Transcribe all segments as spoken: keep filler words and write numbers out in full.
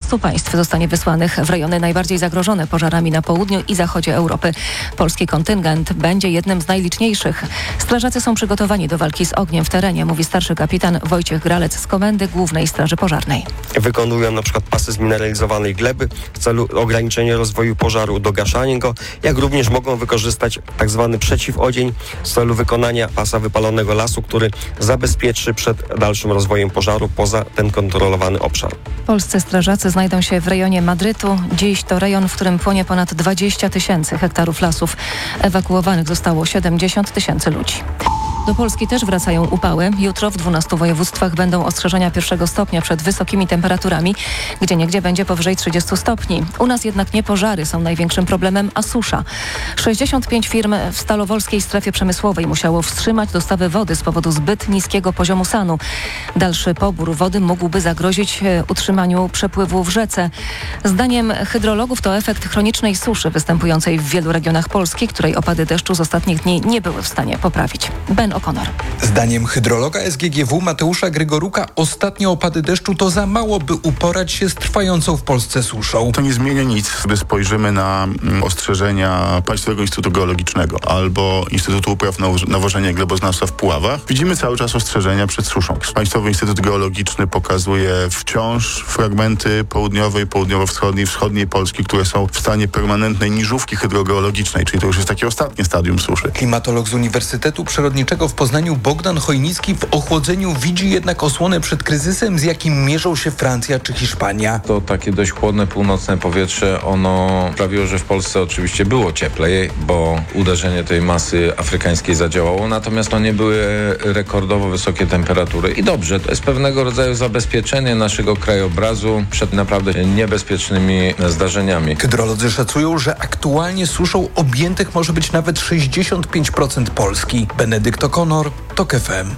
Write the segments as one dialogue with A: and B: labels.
A: trzydziestu państw zostanie wysłanych w rejony najbardziej zagrożone pożarami na południu i zachodzie Europy. Polski kontyngent będzie jednym z najliczniejszych. Strażacy są przygotowani do walki z ogniem w terenie, mówi starszy kapitan Wojciech Gralec z Komendy Głównej Straży Pożarnej.
B: Wykonują na przykład pasy zmineralizowanej gleby w celu ograniczenia rozwoju pożaru, dogaszania go, jak również mogą wykorzystać tak zwany przeciwodzień w celu wykonania pasa wypalonego lasu, który zabezpieczy przed dalszym rozwojem pożaru poza ten kontrolowany obszar.
A: Polscy strażacy znajdą się w rejonie Madrytu. Dziś to rejon, w którym płonie ponad dwadzieścia tysięcy hektarów lasów. Ewakuowanych zostało siedemdziesiąt tysięcy ludzi. Do Polski też wracają upały. Jutro w dwunastu województwach będą ostrzeżenia pierwszego stopnia przed wysokimi temperaturami, gdzie niegdzie będzie powyżej trzydziestu stopni. U nas jednak nie pożary są największym problemem, a susza. sześćdziesiąt pięć firm w Stalowolskiej Strefie Przemysłowej musiało wstrzymać dostawy wody z powodu zbyt niskiego poziomu sanu. Dalszy pobór wody mógłby zagrozić utrzymaniu przepływu w rzece. Zdaniem hydrologów to efekt chronicznej suszy występującej w wielu regionach Polski, której opady deszczu z ostatnich dni nie były w stanie poprawić. Ben O'Connor.
C: Zdaniem hydrologa S G G W Mateusza Grygoruka ostatnie opady deszczu to za mało, by uporać się z trwającą w Polsce suszą.
D: To nie zmienia nic, gdy spojrzymy na ostrzeżenia Państwowego Instytutu Geologicznego albo Instytutu Upraw Nawożenia i Gleboznawstwa w Puławach. Widzimy cały czas ostrzeżenia przed suszą. Państwowy Instytut Geologiczny pokazuje wciąż fragmenty południowej, południowo-wschodniej, wschodniej Polski, które są w stanie permanentnej niżówki hydrogeologicznej, czyli to już jest takie ostatnie stadium suszy.
C: Klimatolog z Uniwersytetu Przyrodniczego w Poznaniu Bogdan Chojnicki w ochłodzeniu widzi jednak osłonę przed kryzysem, z jakim mierzą się Francja czy Hiszpania.
E: To takie dość chłodne północne powietrze, ono sprawiło, że w Polsce oczywiście było cieplej, bo uderzenie tej masy afrykańskiej zadziałało, natomiast to nie były rekordowo wysokie temperatury. I dobrze, to jest pewnego rodzaju zabezpieczenie naszego krajobrazu przed naprawdę niebezpiecznymi zdarzeniami.
C: Hydrolodzy szacują, że aktualnie suszą objętych może być nawet sześćdziesiąt pięć procent Polski. Benedykt O'Connor, TOK F M.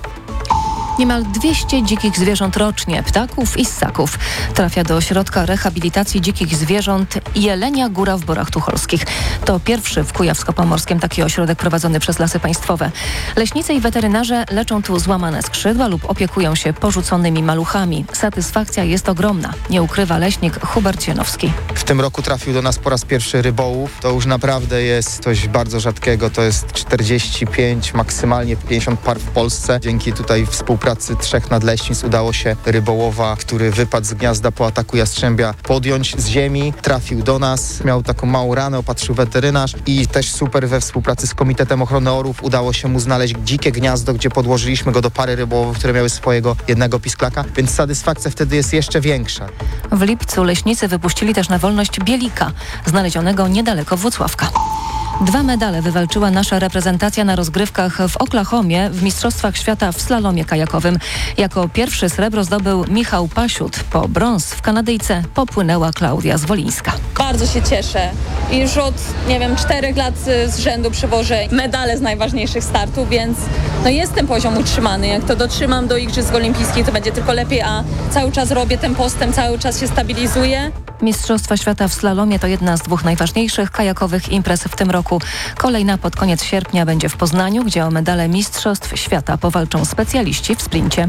A: Niemal dwieście dzikich zwierząt rocznie, ptaków i ssaków, trafia do ośrodka rehabilitacji dzikich zwierząt Jelenia Góra w Borach Tucholskich. To pierwszy w Kujawsko-Pomorskiem taki ośrodek prowadzony przez Lasy Państwowe. Leśnicy i weterynarze leczą tu złamane skrzydła lub opiekują się porzuconymi maluchami. Satysfakcja jest ogromna, nie ukrywa leśnik Hubert Zienowski.
F: W tym roku trafił do nas po raz pierwszy rybołów. To już naprawdę jest coś bardzo rzadkiego. To jest czterdzieści pięć, maksymalnie pięćdziesiąt par w Polsce. Dzięki tutaj współpracy pracy trzech nadleśnictw udało się rybołowa, który wypadł z gniazda po ataku jastrzębia, podjąć z ziemi, trafił do nas, miał taką małą ranę, opatrzył weterynarz i też super we współpracy z Komitetem Ochrony Orłów udało się mu znaleźć dzikie gniazdo, gdzie podłożyliśmy go do pary rybołowych, które miały swojego jednego pisklaka, więc satysfakcja wtedy jest jeszcze większa.
A: W lipcu leśnicy wypuścili też na wolność bielika, znalezionego niedaleko Włocławka. Dwa medale wywalczyła nasza reprezentacja na rozgrywkach w Oklahomie w Mistrzostwach Świata w slalomie kajakowym. Jako pierwszy srebro zdobył Michał Pasiut. Po brąz w Kanadyjce popłynęła Klaudia Zwolińska.
G: Bardzo się cieszę. Już od, nie wiem, czterech lat z rzędu przywożę medale z najważniejszych startów, więc no jest ten poziom utrzymany. Jak to dotrzymam do Igrzysk Olimpijskich, to będzie tylko lepiej, a cały czas robię ten postęp, cały czas się stabilizuję.
A: Mistrzostwa Świata w slalomie to jedna z dwóch najważniejszych kajakowych imprez w tym roku. Kolejna pod koniec sierpnia będzie w Poznaniu, gdzie o medale Mistrzostw Świata powalczą specjaliści w sprincie.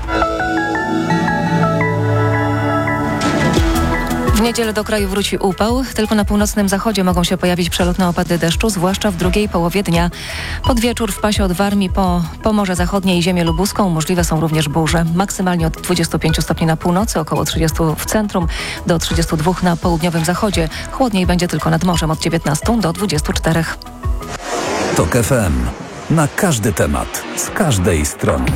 A: W niedzielę do kraju wróci upał. Tylko na północnym zachodzie mogą się pojawić przelotne opady deszczu, zwłaszcza w drugiej połowie dnia. Pod wieczór w pasie od Warmii po Pomorze Zachodnie i ziemię lubuską możliwe są również burze. Maksymalnie od dwudziestu pięciu stopni na północy, około trzydziestu w centrum, do trzydziestu dwóch na południowym zachodzie. Chłodniej będzie tylko nad morzem od dziewiętnastu do dwudziestu czterech.
H: TOK F M. Na każdy temat, z każdej strony.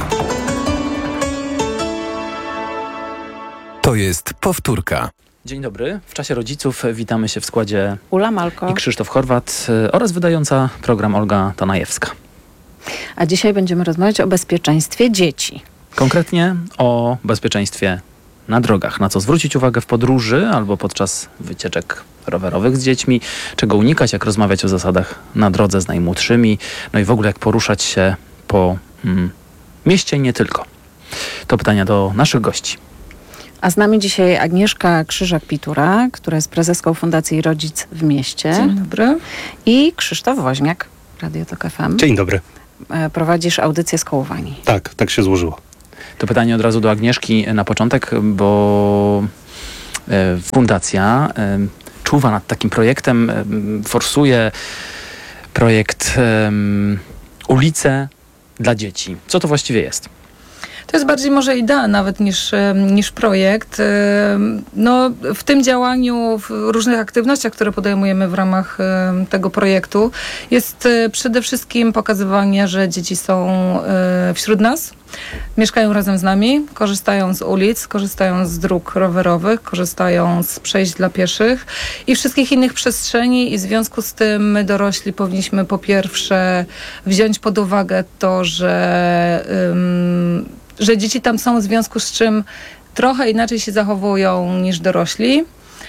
H: To jest powtórka.
I: Dzień dobry. W czasie rodziców witamy się w składzie
J: Ula Malko
I: i Krzysztof Chorwat oraz wydająca program Olga Tanajewska.
J: A dzisiaj będziemy rozmawiać o bezpieczeństwie dzieci.
I: Konkretnie o bezpieczeństwie na drogach. Na co zwrócić uwagę w podróży albo podczas wycieczek rowerowych z dziećmi, czego unikać, jak rozmawiać o zasadach na drodze z najmłodszymi, no i w ogóle jak poruszać się po mm, mieście i nie tylko. To pytania do naszych gości.
J: A z nami dzisiaj Agnieszka Krzyżak-Pitura, która jest prezeską Fundacji Rodzic w Mieście.
K: Dzień dobry.
J: I Krzysztof Woźniak, Radio TOK F M.
L: Dzień dobry.
J: Prowadzisz audycję Skołowani.
L: Tak, tak się złożyło.
I: To pytanie od razu do Agnieszki na początek, bo fundacja czuwa nad takim projektem, forsuje projekt Ulice dla dzieci. Co to właściwie jest?
K: To jest bardziej może idea nawet niż, niż projekt. No, w tym działaniu, w różnych aktywnościach, które podejmujemy w ramach tego projektu, jest przede wszystkim pokazywanie, że dzieci są wśród nas, mieszkają razem z nami, korzystają z ulic, korzystają z dróg rowerowych, korzystają z przejść dla pieszych i wszystkich innych przestrzeni i w związku z tym my dorośli powinniśmy po pierwsze wziąć pod uwagę to, że um, że dzieci tam są, w związku z czym trochę inaczej się zachowują niż dorośli.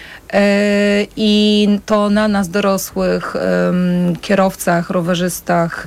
K: I to na nas, dorosłych, kierowcach, rowerzystach,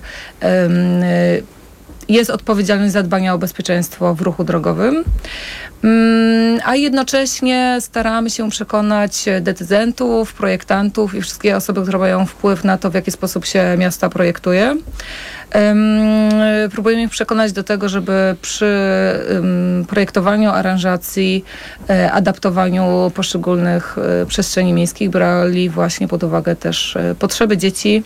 K: jest odpowiedzialność za dbanie o bezpieczeństwo w ruchu drogowym. A jednocześnie staramy się przekonać decydentów, projektantów i wszystkie osoby, które mają wpływ na to, w jaki sposób się miasta projektuje. Próbujemy ich przekonać do tego, żeby przy projektowaniu, aranżacji, adaptowaniu poszczególnych przestrzeni miejskich brali właśnie pod uwagę też potrzeby dzieci,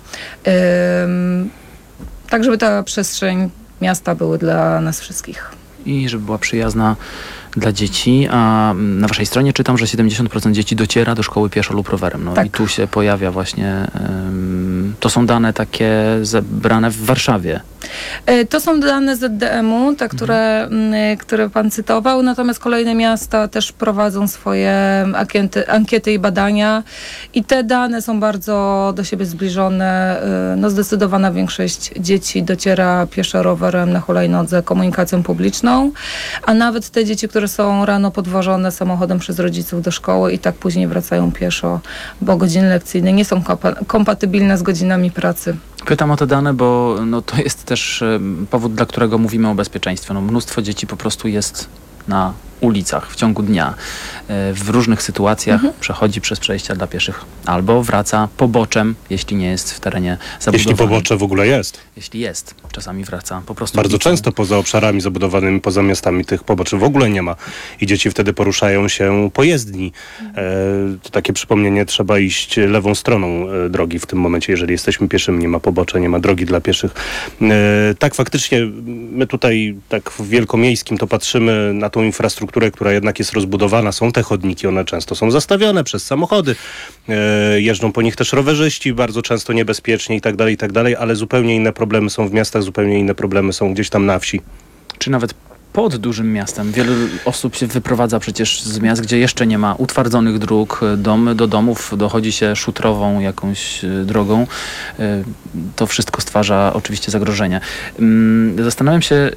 K: tak żeby ta przestrzeń miasta były dla nas wszystkich.
I: I żeby była przyjazna dla dzieci, a na waszej stronie czytam, że siedemdziesiąt procent dzieci dociera do szkoły pieszo lub rowerem. No tak. I tu się pojawia właśnie, um, to są dane takie zebrane w Warszawie.
K: To są dane Z D M-u, te, które, mhm. które pan cytował, natomiast kolejne miasta też prowadzą swoje ankiety, ankiety i badania i te dane są bardzo do siebie zbliżone. No, zdecydowana większość dzieci dociera pieszo rowerem, na hulajnodze, komunikacją publiczną, a nawet te dzieci, które są rano podwożone samochodem przez rodziców do szkoły i tak później wracają pieszo, bo godziny lekcyjne nie są kompa- kompatybilne z godzinami pracy.
I: Pytam o te dane, bo no, to jest też powód, dla którego mówimy o bezpieczeństwie. No, mnóstwo dzieci po prostu jest na ulicach w ciągu dnia, w różnych sytuacjach mhm. przechodzi przez przejścia dla pieszych albo wraca poboczem, jeśli nie jest w terenie zabudowanym.
L: Jeśli pobocze w ogóle jest.
I: Jeśli jest. Czasami wraca po prostu.
L: Bardzo
I: ulicą.
L: często poza obszarami zabudowanymi, poza miastami tych poboczy w ogóle nie ma i dzieci wtedy poruszają się po jezdni. E, to takie przypomnienie, trzeba iść lewą stroną e, drogi w tym momencie, jeżeli jesteśmy pieszymi, nie ma pobocza, nie ma drogi dla pieszych. E, tak, faktycznie my tutaj tak w wielkomiejskim to patrzymy na tą infrastrukturę, która jednak jest rozbudowana. Są te chodniki, one często są zastawione przez samochody. E, jeżdżą po nich też rowerzyści, bardzo często niebezpiecznie i tak dalej, i tak dalej, ale zupełnie inne problemy są w miastach, zupełnie inne problemy są gdzieś tam na wsi.
I: Czy nawet pod dużym miastem. Wielu osób się wyprowadza przecież z miast, gdzie jeszcze nie ma utwardzonych dróg. Dom, do domów dochodzi się szutrową jakąś drogą. To wszystko stwarza oczywiście zagrożenie. Zastanawiam się,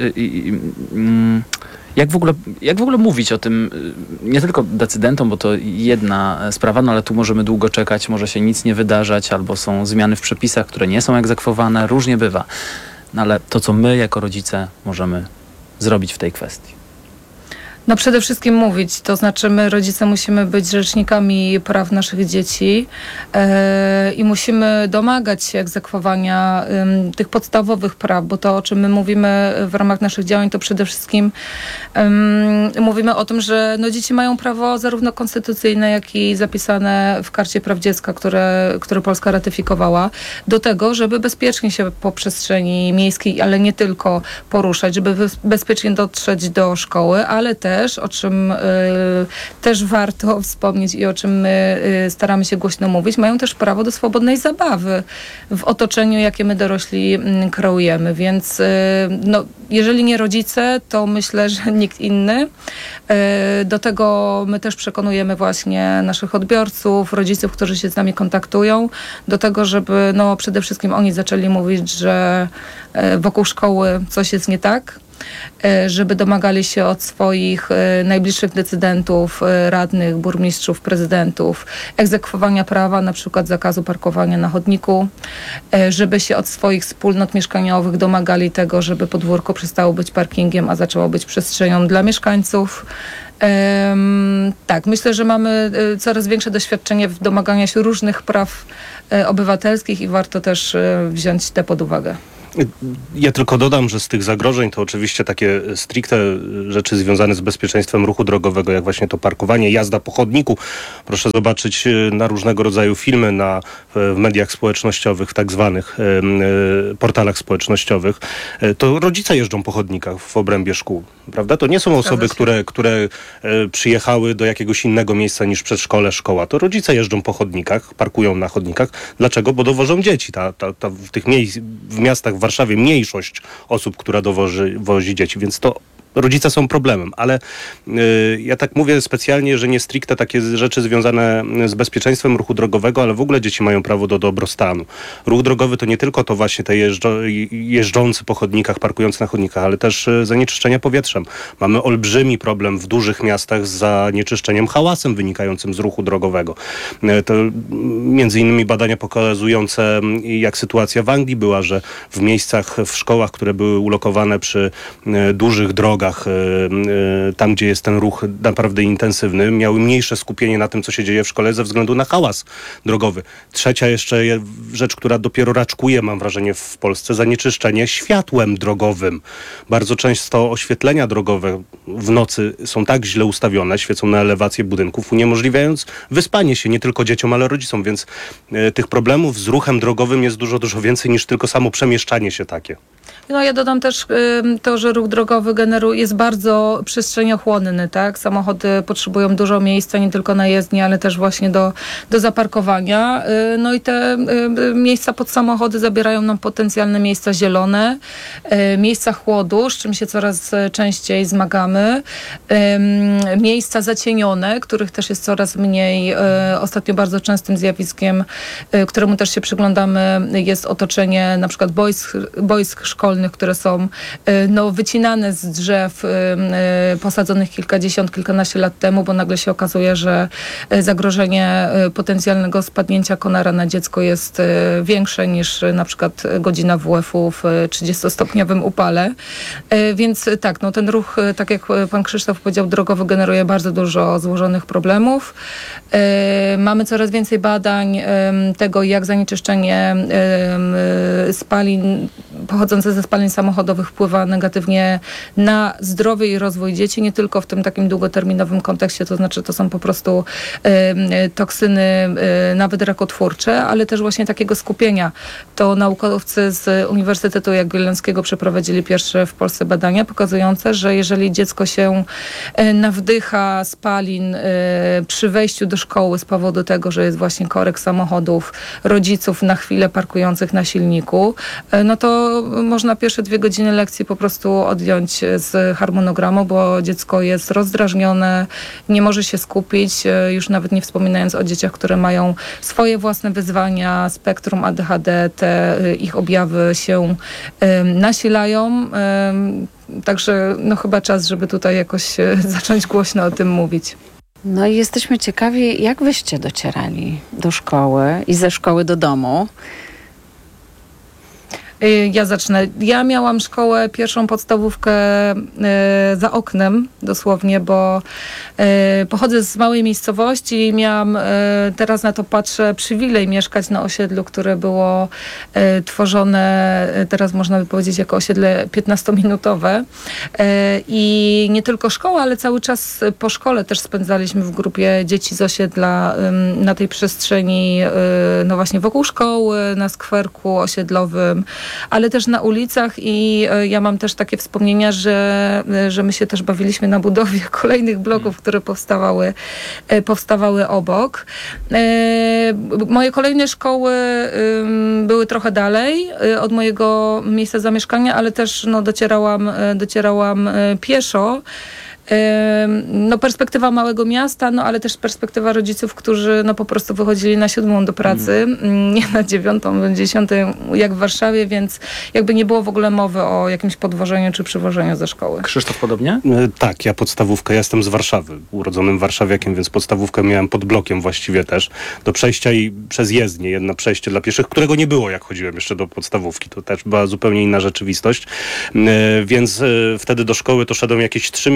I: jak w ogóle, jak w ogóle mówić o tym, nie tylko decydentom, bo to jedna sprawa, no ale tu możemy długo czekać, może się nic nie wydarzać, albo są zmiany w przepisach, które nie są egzekwowane. Różnie bywa. No ale to, co my jako rodzice możemy zrobić w tej kwestii?
K: No przede wszystkim mówić, to znaczy my rodzice musimy być rzecznikami praw naszych dzieci yy, i musimy domagać się egzekwowania yy, tych podstawowych praw, bo to, o czym my mówimy w ramach naszych działań, to przede wszystkim yy, mówimy o tym, że no, dzieci mają prawo zarówno konstytucyjne, jak i zapisane w Karcie Praw Dziecka, które, które Polska ratyfikowała, do tego, żeby bezpiecznie się po przestrzeni miejskiej, ale nie tylko poruszać, żeby bezpiecznie dotrzeć do szkoły, ale też Też, o czym y, też warto wspomnieć i o czym my y, staramy się głośno mówić, mają też prawo do swobodnej zabawy w otoczeniu, jakie my dorośli y, kreujemy. Więc y, no, jeżeli nie rodzice, to myślę, że nikt inny. Y, do tego my też przekonujemy właśnie naszych odbiorców, rodziców, którzy się z nami kontaktują, do tego, żeby no, przede wszystkim oni zaczęli mówić, że y, wokół szkoły coś jest nie tak, żeby domagali się od swoich najbliższych decydentów, radnych, burmistrzów, prezydentów egzekwowania prawa, na przykład zakazu parkowania na chodniku, żeby się od swoich wspólnot mieszkaniowych domagali tego, żeby podwórko przestało być parkingiem, a zaczęło być przestrzenią dla mieszkańców. Um, tak, myślę, że mamy coraz większe doświadczenie w domaganiu się różnych praw obywatelskich i warto też wziąć te pod uwagę.
L: Ja tylko dodam, że z tych zagrożeń to oczywiście takie stricte rzeczy związane z bezpieczeństwem ruchu drogowego, jak właśnie to parkowanie, jazda po chodniku. Proszę zobaczyć na różnego rodzaju filmy na, w mediach społecznościowych, w tak zwanych e, portalach społecznościowych. E, to rodzice jeżdżą po chodnikach w obrębie szkół, prawda? To nie są osoby, które, które e, przyjechały do jakiegoś innego miejsca niż przedszkole, szkoła. To rodzice jeżdżą po chodnikach, parkują na chodnikach. Dlaczego? Bo dowożą dzieci. Ta, ta, ta, w tych miejsc, w miastach w Warszawie mniejszość osób, która dowozi wozi dzieci, więc to rodzice są problemem, ale y, ja tak mówię specjalnie, że nie stricte takie rzeczy związane z bezpieczeństwem ruchu drogowego, ale w ogóle dzieci mają prawo do dobrostanu. Ruch drogowy to nie tylko to właśnie te jeżdżo, jeżdżący po chodnikach, parkujący na chodnikach, ale też y, zanieczyszczenia powietrzem. Mamy olbrzymi problem w dużych miastach z zanieczyszczeniem hałasem wynikającym z ruchu drogowego. Y, to między innymi badania pokazujące, jak sytuacja w Anglii była, że w miejscach, w szkołach, które były ulokowane przy y, dużych drogach, tam gdzie jest ten ruch naprawdę intensywny, miały mniejsze skupienie na tym, co się dzieje w szkole ze względu na hałas drogowy. Trzecia jeszcze rzecz, która dopiero raczkuje, mam wrażenie, w Polsce, zanieczyszczenie światłem drogowym. Bardzo często oświetlenia drogowe w nocy są tak źle ustawione, świecą na elewację budynków, uniemożliwiając wyspanie się nie tylko dzieciom, ale rodzicom, więc y, tych problemów z ruchem drogowym jest dużo, dużo więcej niż tylko samo przemieszczanie się takie.
K: No ja dodam też y, to, że ruch drogowy generuje, jest bardzo przestrzeniochłonny, tak? Samochody potrzebują dużo miejsca, nie tylko na jezdni, ale też właśnie do, do zaparkowania. Y, no i te y, miejsca pod samochody zabierają nam potencjalne miejsca zielone, y, miejsca chłodu, z czym się coraz częściej zmagamy, y, miejsca zacienione, których też jest coraz mniej. Y, ostatnio bardzo częstym zjawiskiem, y, któremu też się przyglądamy, jest otoczenie na przykład boisk, boisk szkolnych, które są no, wycinane z drzew y, posadzonych kilkadziesiąt, kilkanaście lat temu, bo nagle się okazuje, że zagrożenie potencjalnego spadnięcia konara na dziecko jest y, większe niż na przykład godzina W F-u w trzydziestostopniowym upale. Y, więc tak, no ten ruch, tak jak pan Krzysztof powiedział, drogowy generuje bardzo dużo złożonych problemów. Y, mamy coraz więcej badań y, tego, jak zanieczyszczenie y, y, spalin pochodzące ze spalin samochodowych wpływa negatywnie na zdrowie i rozwój dzieci, nie tylko w tym takim długoterminowym kontekście, to znaczy to są po prostu y, toksyny y, nawet rakotwórcze, ale też właśnie takiego skupienia. To naukowcy z Uniwersytetu Jagiellońskiego przeprowadzili pierwsze w Polsce badania pokazujące, że jeżeli dziecko się y, nawdycha spalin y, przy wejściu do szkoły z powodu tego, że jest właśnie korek samochodów rodziców na chwilę parkujących na silniku, y, no to można pierwsze dwie godziny lekcji po prostu odjąć z harmonogramu, bo dziecko jest rozdrażnione, nie może się skupić, już nawet nie wspominając o dzieciach, które mają swoje własne wyzwania, spektrum A D H D, te ich objawy się um, nasilają. Um, także no chyba czas, żeby tutaj jakoś zacząć głośno o tym mówić.
J: No i jesteśmy ciekawi, jak wyście docierali do szkoły i ze szkoły do domu.
K: Ja zacznę. Ja miałam szkołę, pierwszą podstawówkę e, za oknem dosłownie, bo e, pochodzę z małej miejscowości i miałam, e, teraz na to patrzę, przywilej mieszkać na osiedlu, które było e, tworzone, e, teraz można by powiedzieć, jako osiedle piętnastominutowe. E, I nie tylko szkoła, ale cały czas po szkole też spędzaliśmy w grupie dzieci z osiedla e, na tej przestrzeni, e, no właśnie wokół szkoły, na skwerku osiedlowym, ale też na ulicach i ja mam też takie wspomnienia, że, że my się też bawiliśmy na budowie kolejnych bloków, które powstawały, powstawały obok. Moje kolejne szkoły były trochę dalej od mojego miejsca zamieszkania, ale też no, docierałam, docierałam pieszo. No perspektywa małego miasta, no ale też perspektywa rodziców, którzy no po prostu wychodzili na siódmą do pracy, mm. nie na dziewiątą, dziesiątą jak w Warszawie, więc jakby nie było w ogóle mowy o jakimś podwożeniu czy przywożeniu ze szkoły.
I: Krzysztof, podobnie?
L: E, tak, ja podstawówkę, ja jestem z Warszawy, urodzonym warszawiakiem, więc podstawówkę miałem pod blokiem właściwie też, do przejścia i przez jezdnię, jedno przejście dla pieszych, którego nie było, jak chodziłem jeszcze do podstawówki, to też była zupełnie inna rzeczywistość, e, więc e, wtedy do szkoły to szedłem jakieś trzy minuty, a wracałem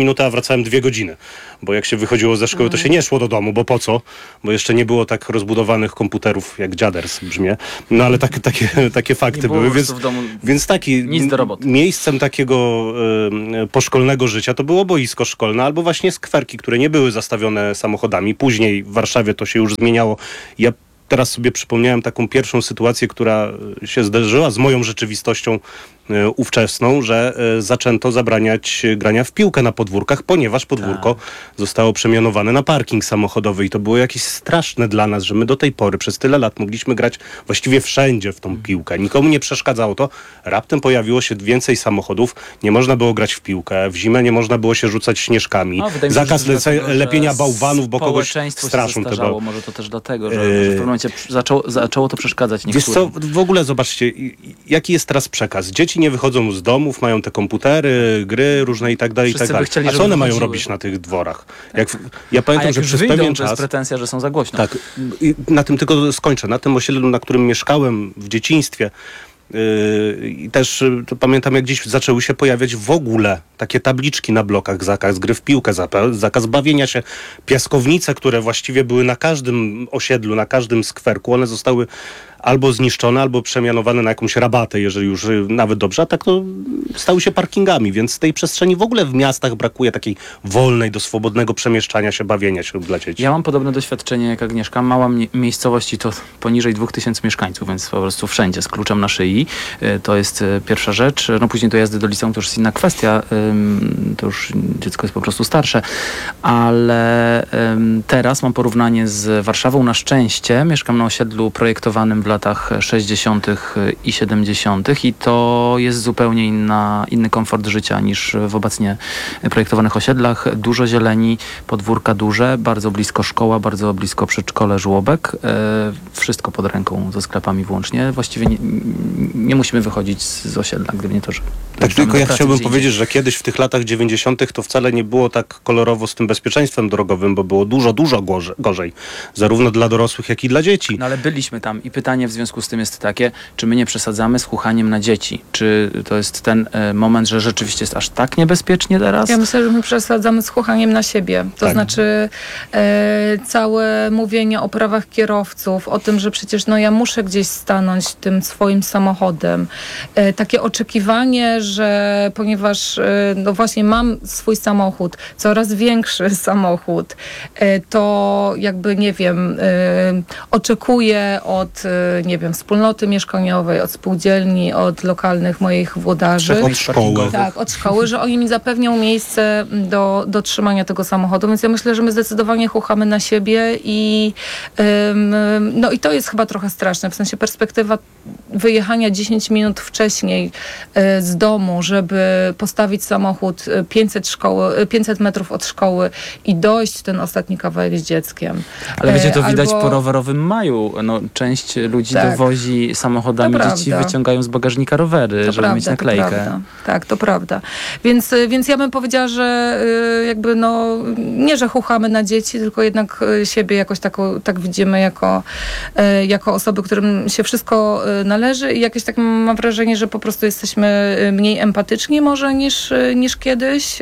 L: wracałem dwie godziny, bo jak się wychodziło ze szkoły, to się nie szło do domu, bo po co? Bo jeszcze nie było tak rozbudowanych komputerów jak dziaders brzmię, no ale tak, takie, takie fakty były, więc,
I: w domu
L: więc taki
I: nic do roboty.
L: Miejscem takiego y, poszkolnego życia to było boisko szkolne albo właśnie skwerki, które nie były zastawione samochodami. Później w Warszawie to się już zmieniało. Ja teraz sobie przypomniałem taką pierwszą sytuację, która się zdarzyła z moją rzeczywistością e, ówczesną, że e, zaczęto zabraniać grania w piłkę na podwórkach, ponieważ podwórko tak. zostało przemianowane na parking samochodowy i to było jakieś straszne dla nas, że my do tej pory przez tyle lat mogliśmy grać właściwie wszędzie w tą piłkę. Nikomu nie przeszkadzało to. Raptem pojawiło się więcej samochodów, nie można było grać w piłkę, w zimę nie można było się rzucać śnieżkami. No, zakaz się, lece- dlatego, lepienia bałwanów, bo kogoś straszą te bał...
I: Może to też dlatego, że, że w pewnym momencie zaczęło, zaczęło to przeszkadzać niektórym.
L: Wiesz co, w ogóle zobaczcie, jaki jest teraz przekaz. Dzieci nie wychodzą z domów, mają te komputery, gry różne i tak dalej, i tak dalej.
I: Chcieli,
L: a co one
I: wychodziły.
L: mają robić na tych dworach? Jak, ja pamiętam,
I: jak
L: że
I: już
L: przez
I: wyjdą,
L: pewien
I: to
L: czas...
I: jest pretensja, że są za głośno.
L: Tak. I na tym tylko skończę. Na tym osiedlu, na którym mieszkałem w dzieciństwie, i yy, też to pamiętam, jak gdzieś zaczęły się pojawiać w ogóle takie tabliczki na blokach, zakaz gry w piłkę, zakaz bawienia się, piaskownice, które właściwie były na każdym osiedlu, na każdym skwerku, one zostały albo zniszczone, albo przemianowane na jakąś rabatę, jeżeli już nawet dobrze, a tak to stały się parkingami, więc tej przestrzeni w ogóle w miastach brakuje takiej wolnej, do swobodnego przemieszczania się, bawienia się dla dzieci.
I: Ja mam podobne doświadczenie jak Agnieszka. Mała mie- miejscowość i to poniżej dwóch tysięcy mieszkańców, więc po prostu wszędzie z kluczem na szyi. To jest pierwsza rzecz. No później dojazdy do liceum to już jest inna kwestia. To już dziecko jest po prostu starsze. Ale teraz mam porównanie z Warszawą. Na szczęście mieszkam na osiedlu projektowanym w latach sześćdziesiątych i siedemdziesiątych i to jest zupełnie inna, inny komfort życia niż w obecnie projektowanych osiedlach. Dużo zieleni, podwórka duże, bardzo blisko szkoła, bardzo blisko przedszkole, żłobek. E, wszystko pod ręką, ze sklepami włącznie. Właściwie nie, nie musimy wychodzić z, z osiedla, gdyby nie to, że...
L: Tak, tylko ja chciałbym powiedzieć, że kiedyś w tych latach dziewięćdziesiątych to wcale nie było tak kolorowo z tym bezpieczeństwem drogowym, bo było dużo, dużo gorzej. Zarówno dla dorosłych, jak i dla dzieci.
I: No ale byliśmy tam i pytanie w związku z tym jest takie, czy my nie przesadzamy z chuchaniem na dzieci? Czy to jest ten e, moment, że rzeczywiście jest aż tak niebezpiecznie teraz?
K: Ja myślę, że my przesadzamy z chuchaniem na siebie. To
L: tak.
K: znaczy e, całe mówienie o prawach kierowców, o tym, że przecież no ja muszę gdzieś stanąć tym swoim samochodem. E, takie oczekiwanie, że ponieważ e, no właśnie mam swój samochód, coraz większy samochód, e, to jakby nie wiem, e, oczekuję od nie wiem, wspólnoty mieszkaniowej, od spółdzielni, od lokalnych moich włodarzy.
L: Od szkoły.
K: Tak, od szkoły, że oni mi zapewnią miejsce do, do trzymania tego samochodu, więc ja myślę, że my zdecydowanie chuchamy na siebie i um, no i to jest chyba trochę straszne, w sensie perspektywa wyjechania dziesięć minut wcześniej e, z domu, żeby postawić samochód pięćset, szkoły, pięćset metrów od szkoły i dojść ten ostatni kawałek z dzieckiem.
I: Ale wiecie, to
K: e,
I: widać
K: albo...
I: po rowerowym maju. No, część ludzi
K: Tak.
I: dowozi samochodami
K: To
I: dzieci,
K: prawda.
I: wyciągają z bagażnika rowery,
K: To
I: żeby
K: prawda,
I: mieć naklejkę.
K: To prawda. Tak, to prawda. Więc, więc ja bym powiedziała, że jakby no, nie, że chuchamy na dzieci, tylko jednak siebie jakoś tako, tak widzimy jako, jako osoby, którym się wszystko należy i jakieś tak mam wrażenie, że po prostu jesteśmy mniej empatyczni może niż, niż kiedyś.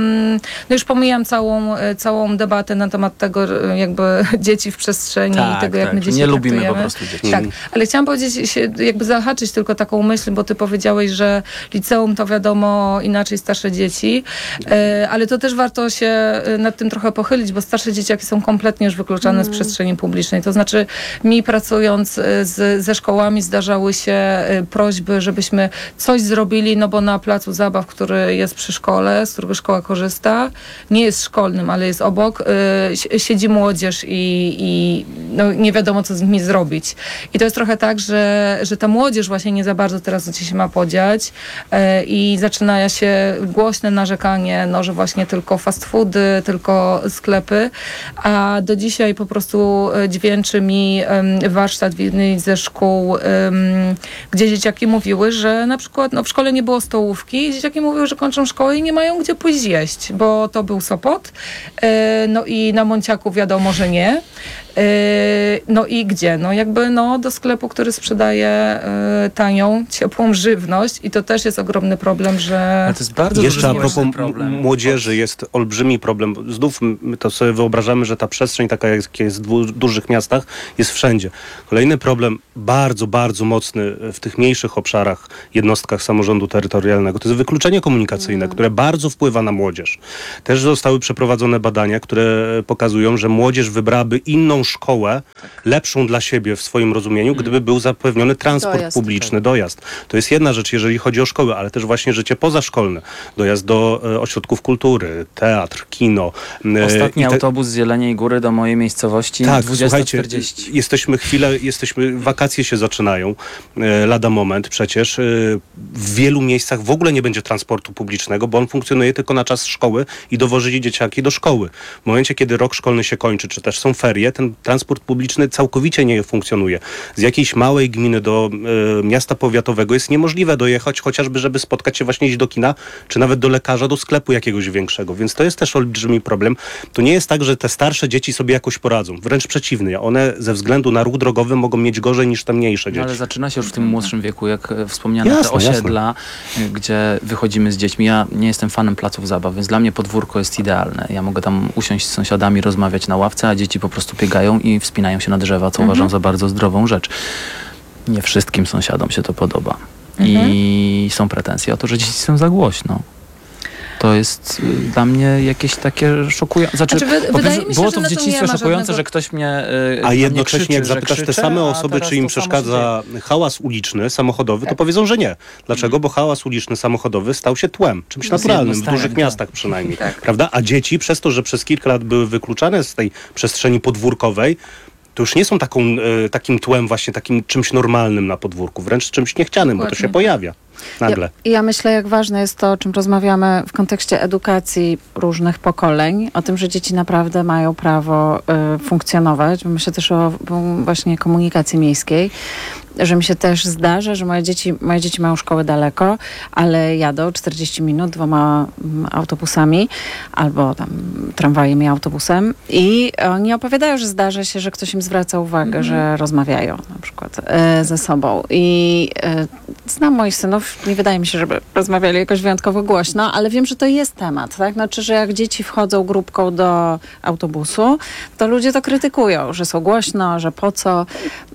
K: No już pomijam całą, całą debatę na temat tego jakby dzieci w przestrzeni
I: tak,
K: i tego, jak
I: tak.
K: my dzieci
I: Nie lubimy
K: traktujemy.
I: po prostu dzieci.
K: Tak, ale chciałam powiedzieć, się, jakby zahaczyć tylko taką myśl, bo ty powiedziałeś, że liceum to wiadomo inaczej starsze dzieci, e, ale to też warto się nad tym trochę pochylić, bo starsze dzieciaki są kompletnie już wykluczane mm. z przestrzeni publicznej. To znaczy mi pracując z, ze szkołami zdarzały się prośby, żebyśmy coś zrobili, no bo na placu zabaw, który jest przy szkole, z którego szkoła korzysta, nie jest szkolnym, ale jest obok, e, siedzi młodzież i, i no, nie wiadomo, co z nimi zrobić. I to jest trochę tak, że, że ta młodzież właśnie nie za bardzo teraz gdzie się ma podziać e, i zaczyna się głośne narzekanie, no, że właśnie tylko fast foody, tylko sklepy, a do dzisiaj po prostu dźwięczy mi um, warsztat w jednej ze szkół, um, gdzie dzieciaki mówiły, że na przykład no, w szkole nie było stołówki i dzieciaki mówiły, że kończą szkołę i nie mają gdzie pójść jeść, bo to był Sopot, e, no i na Monciaku wiadomo, że nie. No i gdzie? No jakby no do sklepu, który sprzedaje tanią, ciepłą żywność i to też jest ogromny problem, że...
I: Ale to jest bardzo
L: Jeszcze a
I: duży
L: propos
I: problem.
L: młodzieży jest olbrzymi problem. Znów my to sobie wyobrażamy, że ta przestrzeń taka jak jest w dwu- dużych miastach jest wszędzie. Kolejny problem bardzo, bardzo mocny w tych mniejszych obszarach, jednostkach samorządu terytorialnego to jest wykluczenie komunikacyjne, które bardzo wpływa na młodzież. Też zostały przeprowadzone badania, które pokazują, że młodzież wybrałaby inną szkołę, lepszą dla siebie w swoim rozumieniu, gdyby był zapewniony transport
J: Dojazd,
L: publiczny, dojazd. To jest jedna rzecz, jeżeli chodzi o szkoły, ale też właśnie życie pozaszkolne. Dojazd do e, ośrodków kultury, teatr, kino. e,
I: Ostatni
L: i te-
I: autobus z Jeleniej Góry do mojej miejscowości
L: Tak,
I: dwudziesta
L: słuchajcie,
I: czterdzieści.
L: jesteśmy chwilę, jesteśmy, wakacje się zaczynają, e, lada moment przecież. E, w wielu miejscach w ogóle nie będzie transportu publicznego, bo on funkcjonuje tylko na czas szkoły i dowozi dzieciaki do szkoły. W momencie, kiedy rok szkolny się kończy, czy też są ferie, ten transport publiczny całkowicie nie funkcjonuje. Z jakiejś małej gminy do e, miasta powiatowego jest niemożliwe dojechać, chociażby, żeby spotkać się właśnie iść do kina, czy nawet do lekarza, do sklepu jakiegoś większego. Więc to jest też olbrzymi problem. To nie jest tak, że te starsze dzieci sobie jakoś poradzą. Wręcz przeciwnie. One ze względu na ruch drogowy mogą mieć gorzej niż te mniejsze
I: No,
L: dzieci.
I: ale zaczyna się już w tym młodszym wieku, jak e, wspomniane
L: Jasne,
I: te osiedla, y, gdzie wychodzimy z dziećmi. Ja nie jestem fanem placów zabaw, więc dla mnie podwórko jest idealne. Ja mogę tam usiąść z sąsiadami, rozmawiać na ławce, a dzieci po prostu biegają i wspinają się na drzewa, co uważam za bardzo zdrową rzecz. Nie wszystkim sąsiadom się to podoba. I są pretensje o to, że dzieci są za głośno. To jest y, dla mnie jakieś takie szokujące. Znaczy,
K: Znaczy, wy-
I: po
K: wydaje
I: pierwsze,
K: mi się,
I: było
K: że
I: to w
K: na to
I: dzieciństwie
K: nie ma
I: szokujące,
K: żadnego-
I: że ktoś mnie y,
L: A
I: na
L: jednocześnie
I: mnie krzyczy,
L: jak
I: że
L: zapytasz te
I: krzyczę,
L: same
I: a
L: osoby,
I: teraz
L: czy im
I: to samo się
L: przeszkadza hałas uliczny, samochodowy, to powiedzą, że nie. Dlaczego? Bo hałas uliczny, samochodowy stał się tłem. Czymś
I: No, z
L: naturalnym, w
I: jednostajnym,
L: dużych
I: tak.
L: miastach przynajmniej.
K: Tak.
L: Prawda? A dzieci przez to, że przez kilka lat były wykluczane z tej przestrzeni podwórkowej, to już nie są taką, e, takim tłem, właśnie takim czymś normalnym na podwórku, wręcz czymś niechcianym, bo to się
K: Dokładnie.
L: pojawia nagle.
J: Ja, ja myślę, jak ważne jest to, o czym rozmawiamy w kontekście edukacji różnych pokoleń, o tym, że dzieci naprawdę mają prawo y, funkcjonować. Myślę też o o właśnie komunikacji miejskiej, że mi się też zdarza, że moje dzieci, moje dzieci mają szkoły daleko, ale jadą czterdzieści minut dwoma mm, autobusami albo tam tramwajem i autobusem i oni opowiadają, że zdarza się, że ktoś im zwraca uwagę, że rozmawiają na przykład e, ze sobą. I e, znam moich synów, nie wydaje mi się, żeby rozmawiali jakoś wyjątkowo głośno, ale wiem, że to jest temat, tak? Znaczy, że jak dzieci wchodzą grupką do autobusu, to ludzie to krytykują, że są głośno, że po co.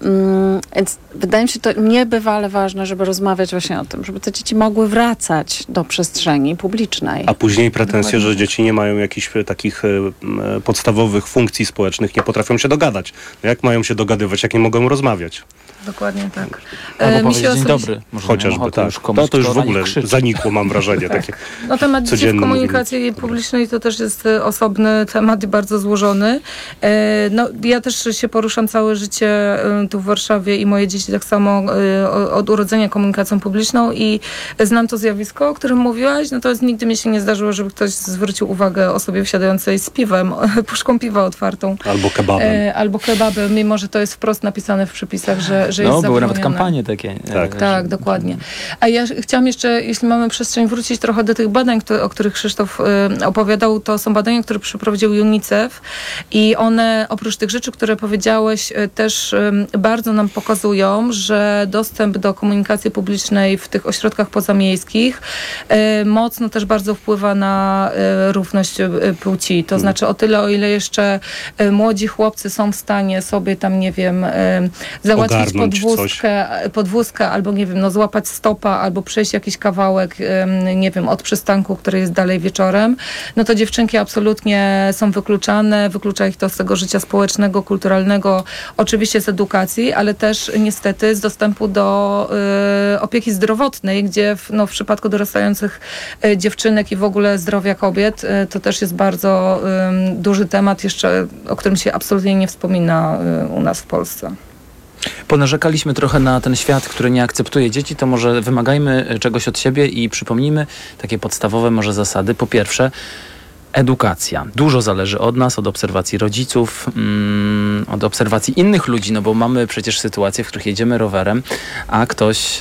J: Mm, więc wydaje mi się to niebywale ważne, żeby rozmawiać właśnie o tym, żeby te dzieci mogły wracać do przestrzeni publicznej.
L: A później pretensje,
J: Dokładnie.
L: że dzieci nie mają jakichś e, takich e, m, e, podstawowych funkcji społecznych, nie potrafią się dogadać. No jak mają się dogadywać, jak nie mogą rozmawiać?
K: Dokładnie tak.
I: Albo
K: E, mi
I: powiedzieć
K: się
I: dzień
K: osobiście-
I: dobry. Może
L: Chociażby tak. To, to już w ogóle zanikło, mam wrażenie. Takie
K: No temat dzieci w
L: codzienne
K: komunikacji publicznej to też jest e, osobny temat i bardzo złożony. E, No, ja też się poruszam całe życie e, tu w Warszawie i moje dzieci tak samo e, o- od urodzenia komunikacją publiczną i znam to zjawisko, o którym mówiłaś, natomiast nigdy mi się nie zdarzyło, żeby ktoś zwrócił uwagę osobie wsiadającej z piwem, puszką piwa otwartą.
L: Albo kebabem.
K: E, Albo kebabem, mimo że to jest wprost napisane w przepisach, że, że jest
I: No, były nawet
K: zabronione.
I: kampanie takie.
L: Tak.
I: e,
K: Tak, dokładnie. A ja chciałam jeszcze, jeśli mamy przestrzeń, wrócić trochę do tych badań, które, o których Krzysztof y, opowiadał. To są badania, które przeprowadził UNICEF i one, oprócz tych rzeczy, które powiedziałeś, y, też y, bardzo nam pokazują, że dostęp do komunikacji publicznej w tych ośrodkach pozamiejskich y, mocno też bardzo wpływa na y, równość y, płci. To znaczy o tyle, o ile jeszcze y, młodzi chłopcy są w stanie sobie tam, nie wiem, y, załatwić
L: Ogarnąć
K: podwózkę, podwózkę albo, nie wiem, no złapać stopa albo przejść jakiś kawałek, ym, nie wiem, od przystanku, który jest dalej wieczorem, no to dziewczynki absolutnie są wykluczane, wyklucza ich to z tego życia społecznego, kulturalnego, oczywiście z edukacji, ale też niestety z dostępu do y, opieki zdrowotnej, gdzie w, no, w przypadku dorastających y, dziewczynek i w ogóle zdrowia kobiet, y, to też jest bardzo y, duży temat jeszcze, o którym się absolutnie nie wspomina y, u nas w Polsce.
I: Ponarzekaliśmy trochę na ten świat, który nie akceptuje dzieci, to może wymagajmy czegoś od siebie i przypomnijmy takie podstawowe może zasady. Po pierwsze, edukacja. Dużo zależy od nas, od obserwacji rodziców, mm, od obserwacji innych ludzi, no bo mamy przecież sytuacje, w których jedziemy rowerem, a ktoś e,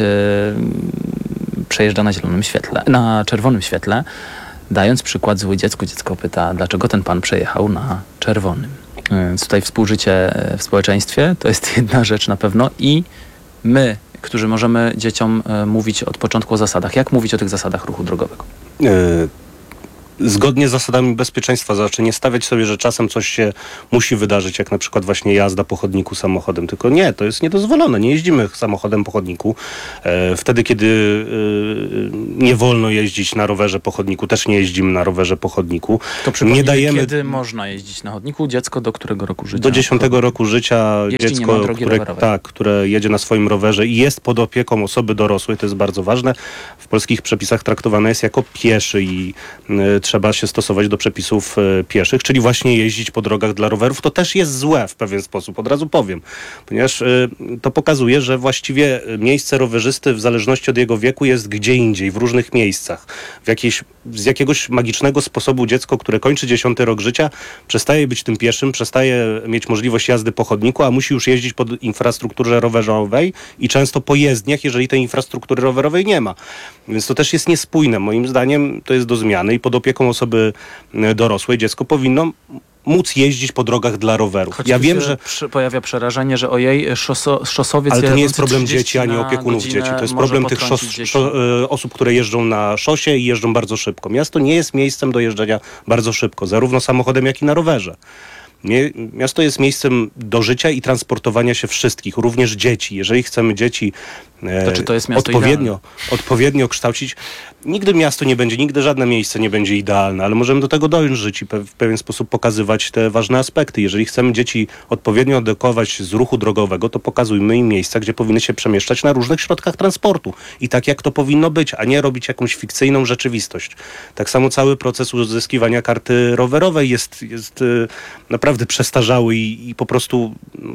I: przejeżdża na zielonym świetle, na czerwonym świetle, dając przykład zły dziecku. Dziecko pyta, dlaczego ten pan przejechał na czerwonym. Więc tutaj współżycie w społeczeństwie to jest jedna rzecz na pewno i my, którzy możemy dzieciom mówić od początku o zasadach. Jak mówić o tych zasadach ruchu drogowego?
L: Y- Zgodnie z zasadami bezpieczeństwa, znaczy nie stawiać sobie, że czasem coś się musi wydarzyć, jak na przykład właśnie jazda po chodniku samochodem, tylko nie, to jest niedozwolone, nie jeździmy samochodem po chodniku. E, wtedy, kiedy e, nie wolno jeździć na rowerze po chodniku, też nie jeździmy na rowerze po chodniku.
I: To nie dajemy... kiedy można jeździć na chodniku? Dziecko do którego roku życia?
L: Do dziesiątego roku życia dziecko, które, tak, które jedzie na swoim rowerze i jest pod opieką osoby dorosłej, to jest bardzo ważne, w polskich przepisach traktowane jest jako pieszy i e, trzeba się stosować do przepisów e, pieszych, czyli właśnie jeździć po drogach dla rowerów. To też jest złe w pewien sposób, od razu powiem, ponieważ e, to pokazuje, że właściwie miejsce rowerzysty w zależności od jego wieku jest gdzie indziej, w różnych miejscach. W jakiejś, z jakiegoś magicznego sposobu dziecko, które kończy dziesiąty rok życia, przestaje być tym pieszym, przestaje mieć możliwość jazdy po chodniku, a musi już jeździć po infrastrukturze rowerowej i często po jezdniach, jeżeli tej infrastruktury rowerowej nie ma. Więc to też jest niespójne. Moim zdaniem to jest do zmiany i pod opieką osoby dorosłej dziecko powinno móc jeździć po drogach dla rowerów.
I: Choć
L: ja wiem, że
I: przy, pojawia przerażenie, że ojej, szoso, szosowiec...
L: Ale to nie jest problem dzieci, ani opiekunów dzieci. To jest problem tych szos, szo, osób, które jeżdżą na szosie i jeżdżą bardzo szybko. Miasto nie jest miejscem do jeżdżenia bardzo szybko, zarówno samochodem, jak i na rowerze. Miasto jest miejscem do życia i transportowania się wszystkich, również dzieci. Jeżeli chcemy dzieci e,
I: to czy to jest miasto
L: odpowiednio, odpowiednio kształcić, nigdy miasto nie będzie, nigdy żadne miejsce nie będzie idealne, ale możemy do tego dążyć i pe- w pewien sposób pokazywać te ważne aspekty. Jeżeli chcemy dzieci odpowiednio edukować z ruchu drogowego, to pokazujmy im miejsca, gdzie powinny się przemieszczać na różnych środkach transportu. I tak jak to powinno być, a nie robić jakąś fikcyjną rzeczywistość. Tak samo cały proces uzyskiwania karty rowerowej jest, jest y, naprawdę przestarzały i, i po prostu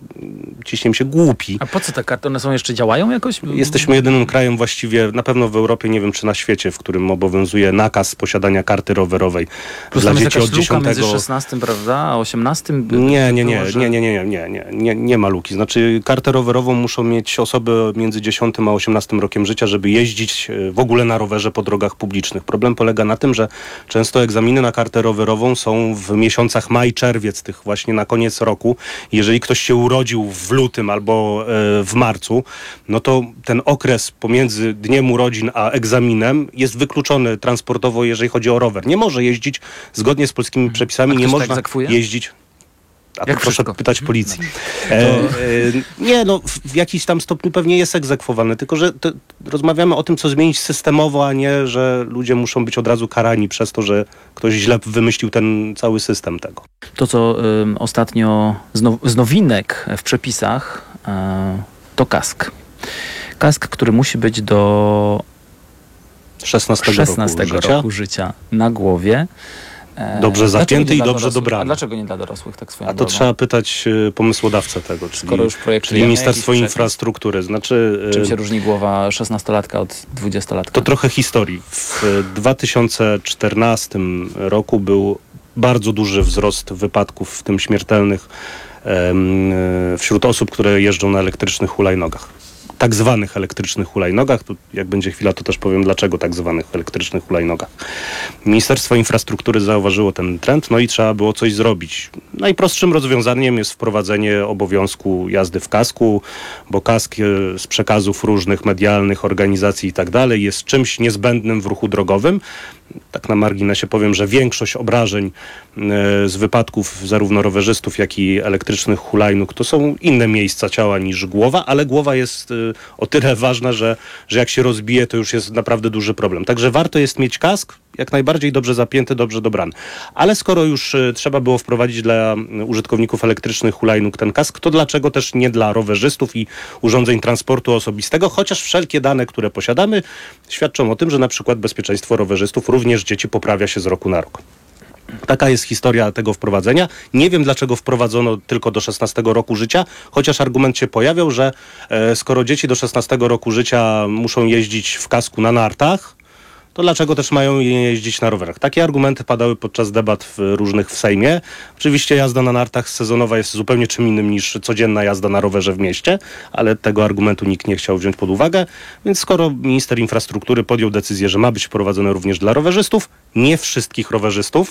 L: y, ciśniem się głupi.
I: A po co te karty? One są jeszcze działają jakoś?
L: Jesteśmy jedynym krajem właściwie, na pewno w Europie, nie wiem czy na świecie, w którym obowiązuje nakaz posiadania karty rowerowej.
I: Plus dla dzieci od dziesiątego między szesnastym, prawda, a osiemnastym?
L: Nie, nie, nie, nie, nie, nie, nie, nie, nie, nie ma luki. Znaczy kartę rowerową muszą mieć osoby między dziesiątym a osiemnastym rokiem życia, żeby jeździć w ogóle na rowerze po drogach publicznych. Problem polega na tym, że często egzaminy na kartę rowerową są w miesiącach maj, czerwiec, tych właśnie na koniec roku. Jeżeli ktoś się urodził w lutym albo e, w marcu, no to ten okres pomiędzy dniem urodzin a egzaminem jest wykluczony transportowo, jeżeli chodzi o rower. Nie może jeździć zgodnie z polskimi przepisami, nie można jeździć. A to proszę pytać policji. E, e, nie, no w jakiś tam stopniu pewnie jest egzekwowane, tylko że to, rozmawiamy o tym, co zmienić systemowo, a nie, że ludzie muszą być od razu karani przez to, że ktoś źle wymyślił ten cały system tego.
I: To, co y, ostatnio z, now, z nowinek w przepisach, y, to kask. Kask, który musi być do
L: szesnastego,
I: szesnastego roku, roku życia na głowie.
L: Dobrze zapięty i dobrze dobrany.
I: A dlaczego nie dla dorosłych, tak swoją
L: A to
I: drogą?
L: trzeba pytać y, pomysłodawcę tego, czyli,
I: Skoro już
L: czyli Ministerstwo Infrastruktury. Znaczy,
I: y, czym się różni głowa szesnastolatka od dwudziestolatka?
L: To trochę historii. W dwa tysiące czternastym roku był bardzo duży wzrost wypadków, w tym śmiertelnych, y, wśród osób, które jeżdżą na elektrycznych hulajnogach. Tak zwanych elektrycznych hulajnogach. Tu jak będzie chwila, to też powiem, dlaczego tak zwanych elektrycznych hulajnogach. Ministerstwo Infrastruktury zauważyło ten trend, no i trzeba było coś zrobić. Najprostszym rozwiązaniem jest wprowadzenie obowiązku jazdy w kasku, bo kask z przekazów różnych medialnych, organizacji i tak dalej jest czymś niezbędnym w ruchu drogowym. Tak na marginesie powiem, że większość obrażeń z wypadków zarówno rowerzystów, jak i elektrycznych hulajnóg to są inne miejsca ciała niż głowa, ale głowa jest o tyle ważna, że, że jak się rozbije, to już jest naprawdę duży problem. Także warto jest mieć kask, jak najbardziej dobrze zapięty, dobrze dobrany. Ale skoro już trzeba było wprowadzić dla użytkowników elektrycznych hulajnóg ten kask, to dlaczego też nie dla rowerzystów i urządzeń transportu osobistego, chociaż wszelkie dane, które posiadamy, świadczą o tym, że na przykład bezpieczeństwo rowerzystów, również dzieci, poprawia się z roku na rok. Taka jest historia tego wprowadzenia. Nie wiem, dlaczego wprowadzono tylko do szesnastego roku życia, chociaż argument się pojawiał, że e, skoro dzieci do szesnastego roku życia muszą jeździć w kasku na nartach, to dlaczego też mają jeździć na rowerach? Takie argumenty padały podczas debat w, różnych w Sejmie. Oczywiście jazda na nartach sezonowa jest zupełnie czym innym niż codzienna jazda na rowerze w mieście, ale tego argumentu nikt nie chciał wziąć pod uwagę, więc skoro minister infrastruktury podjął decyzję, że ma być wprowadzone również dla rowerzystów, nie wszystkich rowerzystów,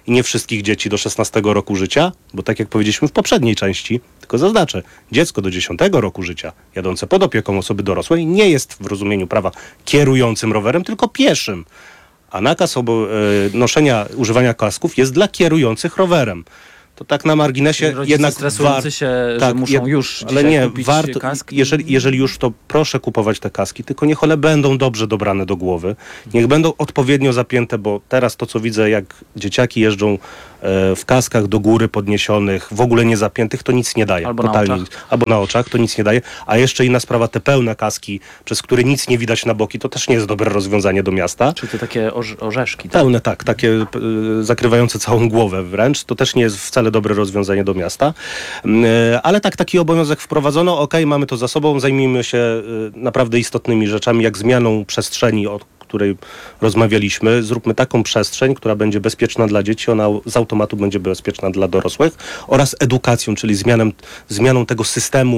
L: i nie wszystkich dzieci do szesnastego roku życia, bo tak jak powiedzieliśmy w poprzedniej części, tylko zaznaczę, dziecko do dziesiątego roku życia, jadące pod opieką osoby dorosłej, nie jest w rozumieniu prawa kierującym rowerem, tylko pieszym. A nakaz obo- e, noszenia, używania kasków jest dla kierujących rowerem. To tak na marginesie
I: Rodzice
L: jednak
I: stresujący
L: war-
I: się, że
L: tak,
I: muszą
L: jed-
I: już
L: ale
I: dzisiaj
L: nie,
I: kupić
L: warto,
I: kaski.
L: jeżeli, jeżeli już, to proszę kupować te kaski, tylko niech one będą dobrze dobrane do głowy, niech będą odpowiednio zapięte, bo teraz to, co widzę, jak dzieciaki jeżdżą e, w kaskach do góry podniesionych, w ogóle nie zapiętych, to nic nie daje.
I: Albo na
L: Totalnie
I: oczach.
L: nic. Albo na oczach, to nic nie daje. A jeszcze inna sprawa, te pełne kaski, przez które nic nie widać na boki, to też nie jest dobre rozwiązanie do miasta.
I: Czy to takie orz- orzeszki? Tak?
L: Pełne, tak, takie y, zakrywające całą głowę wręcz. To też nie jest wcale dobre rozwiązanie do miasta. Y, ale tak, taki obowiązek wprowadzono. Okej, mamy to za sobą. Zajmijmy się y, naprawdę istotnymi rzeczami, jak zmianą przestrzeni, o której rozmawialiśmy. Zróbmy taką przestrzeń, która będzie bezpieczna dla dzieci, ona z automatu będzie bezpieczna dla dorosłych, oraz edukacją, czyli zmianą, zmianą tego systemu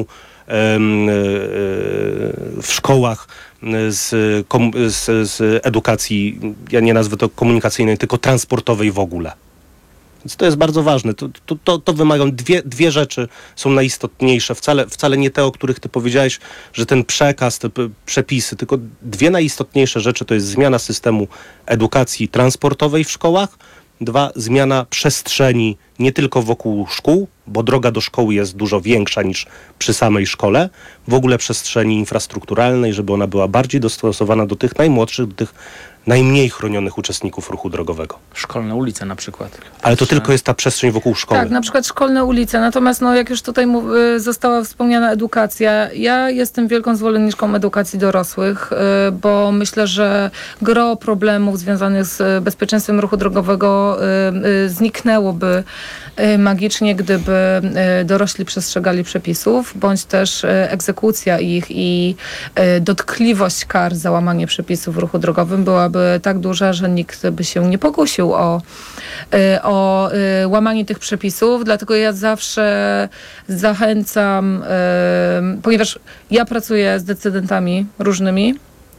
L: w szkołach z, kom, z, z edukacji, ja nie nazwę to komunikacyjnej, tylko transportowej w ogóle. Więc to jest bardzo ważne. To, to, to, to wymagają, dwie, dwie rzeczy są najistotniejsze, wcale, wcale nie te, o których ty powiedziałeś, że ten przekaz, te p- przepisy, tylko dwie najistotniejsze rzeczy to jest zmiana systemu edukacji transportowej w szkołach, dwa, zmiana przestrzeni nie tylko wokół szkół, bo droga do szkoły jest dużo większa niż przy samej szkole, w ogóle przestrzeni infrastrukturalnej, żeby ona była bardziej dostosowana do tych najmłodszych, do tych najmniej chronionych uczestników ruchu drogowego.
I: Szkolne ulice na przykład.
L: Ale to
I: Też,
L: tylko jest ta przestrzeń wokół szkoły.
K: Tak, na przykład szkolne ulice. Natomiast no, jak już tutaj mów, y, została wspomniana edukacja, ja jestem wielką zwolenniczką edukacji dorosłych, y, bo myślę, że gro problemów związanych z bezpieczeństwem ruchu drogowego y, y, zniknęłoby y, magicznie, gdyby y, dorośli przestrzegali przepisów, bądź też y, egzekucja ich i y, dotkliwość kar za łamanie przepisów w ruchu drogowym byłaby tak duża, że nikt by się nie pokusił o, y, o y, łamanie tych przepisów. Dlatego ja zawsze zachęcam, y, ponieważ ja pracuję z decydentami różnymi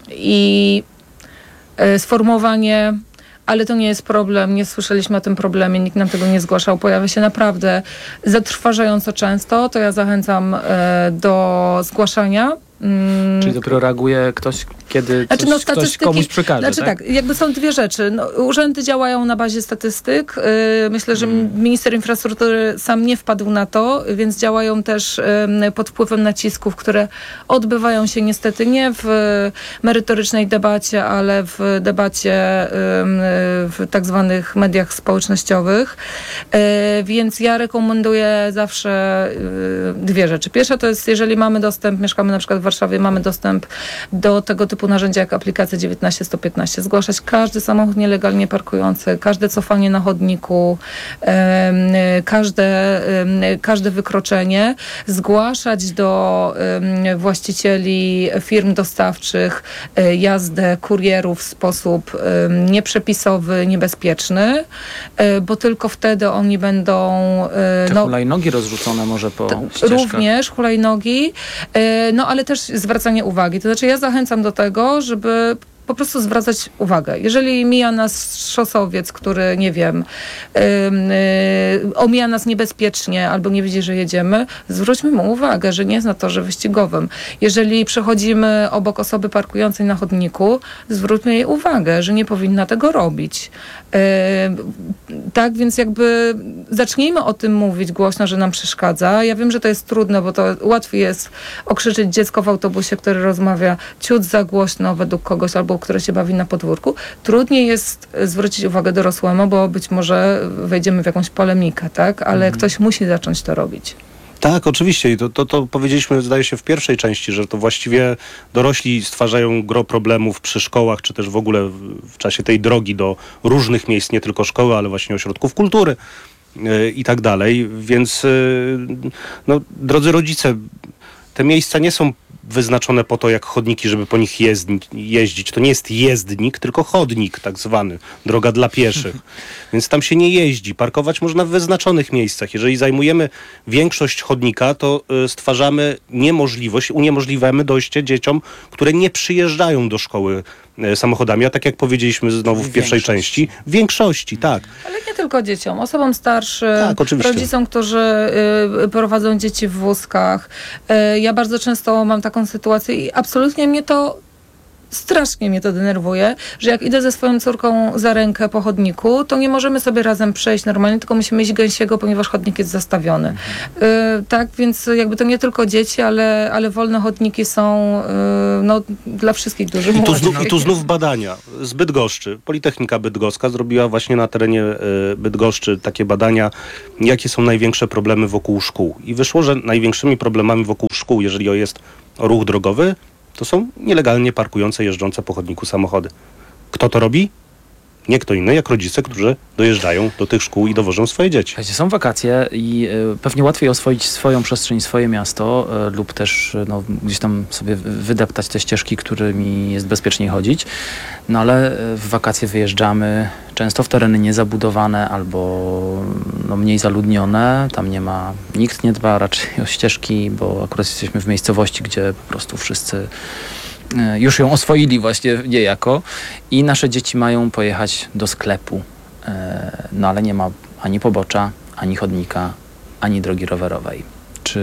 K: i y, sformułowanie, ale to nie jest problem, nie słyszeliśmy o tym problemie, nikt nam tego nie zgłaszał, pojawia się naprawdę zatrważająco często, to ja zachęcam y, do zgłaszania. Mm.
I: Czyli dopiero reaguje ktoś, kiedy
K: Znaczy,
I: coś,
K: no,
I: ktoś
K: statystyki,
I: komuś przekaże,
K: Znaczy tak? tak, jakby są dwie rzeczy. No, urzędy działają na bazie statystyk. Yy, myślę, że hmm. minister infrastruktury sam nie wpadł na to, więc działają też yy, pod wpływem nacisków, które odbywają się niestety nie w merytorycznej debacie, ale w debacie yy, w tak zwanych mediach społecznościowych. Yy, więc ja rekomenduję zawsze yy, dwie rzeczy. Pierwsza to jest, jeżeli mamy dostęp, mieszkamy na przykład w Warszawie, mamy dostęp do tego typu narzędzia jak aplikacja dziewiętnaście sto piętnaście. Zgłaszać każdy samochód nielegalnie parkujący, każde cofanie na chodniku, um, każde, um, każde wykroczenie. Zgłaszać do um, właścicieli firm dostawczych um, jazdę kurierów w sposób um, nieprzepisowy, niebezpieczny, um, bo tylko wtedy oni będą... Um,
I: Te
K: no,
I: hulajnogi rozrzucone może po
K: to,
I: ścieżkach.
K: Również hulajnogi, no ale też zwracanie uwagi. To znaczy ja zachęcam do tego, żeby po prostu zwracać uwagę. Jeżeli mija nas szosowiec, który, nie wiem, yy, yy, omija nas niebezpiecznie albo nie widzi, że jedziemy, zwróćmy mu uwagę, że nie jest na torze wyścigowym. Jeżeli przechodzimy obok osoby parkującej na chodniku, zwróćmy jej uwagę, że nie powinna tego robić. Yy, tak, więc jakby zacznijmy o tym mówić głośno, że nam przeszkadza. Ja wiem, że to jest trudne, bo to łatwiej jest okrzyczeć dziecko w autobusie, które rozmawia ciut za głośno według kogoś albo które się bawi na podwórku. Trudniej jest zwrócić uwagę dorosłemu, bo być może wejdziemy w jakąś polemikę, tak? Ale mhm. ktoś musi zacząć to robić.
L: Tak, oczywiście. I to, to, to powiedzieliśmy, zdaje się, w pierwszej części, że to właściwie dorośli stwarzają gro problemów przy szkołach, czy też w ogóle w, w czasie tej drogi do różnych miejsc, nie tylko szkoły, ale właśnie ośrodków kultury yy, i tak dalej. Więc, yy, no, drodzy rodzice, te miejsca nie są wyznaczone po to jak chodniki, żeby po nich jezdni, jeździć. To nie jest jezdnik, tylko chodnik tak zwany, droga dla pieszych. Więc tam się nie jeździ. Parkować można w wyznaczonych miejscach. Jeżeli zajmujemy większość chodnika, to y, stwarzamy niemożliwość, uniemożliwiamy dojście dzieciom, które nie przyjeżdżają do szkoły y, samochodami. A tak jak powiedzieliśmy znowu w pierwszej części, w większości, tak.
K: Ale nie tylko dzieciom, osobom starszym,
L: Tak, oczywiście.
K: rodzicom, którzy y, prowadzą dzieci w wózkach. Y, ja bardzo często mam taką sytuację i absolutnie mnie to strasznie mnie to denerwuje, że jak idę ze swoją córką za rękę po chodniku, to nie możemy sobie razem przejść normalnie, tylko musimy iść gęsiego, ponieważ chodnik jest zastawiony. Mhm. Y, tak, więc jakby to nie tylko dzieci, ale, ale wolne chodniki są y, no, dla wszystkich dużych.
L: I tu, znów, I tu znów badania z Bydgoszczy. Politechnika Bydgoska zrobiła właśnie na terenie y, Bydgoszczy takie badania, jakie są największe problemy wokół szkół. I wyszło, że największymi problemami wokół szkół, jeżeli jest ruch drogowy, to są nielegalnie parkujące, jeżdżące po chodniku samochody. Kto to robi? Nie kto inny, jak rodzice, którzy dojeżdżają do tych szkół i dowożą swoje dzieci.
I: Są wakacje i y, pewnie łatwiej oswoić swoją przestrzeń, swoje miasto y, lub też y, no, gdzieś tam sobie wydeptać te ścieżki, którymi jest bezpieczniej chodzić. No ale y, w wakacje wyjeżdżamy często w tereny niezabudowane albo no, mniej zaludnione. Tam nie ma, nikt nie dba raczej o ścieżki, bo akurat jesteśmy w miejscowości, gdzie po prostu wszyscy już ją oswoili właśnie niejako i nasze dzieci mają pojechać do sklepu, no ale nie ma ani pobocza, ani chodnika, ani drogi rowerowej. Czy